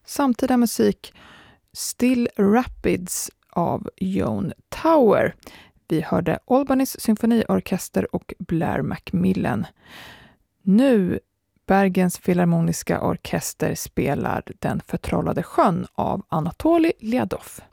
samtida musik Still Rapids av Joan Tower. Vi hörde Albanys symfoniorkester och Blair Macmillan. Nu Bergens filharmoniska orkester spelar Den förtrollade sjön av Anatolij Lyadov.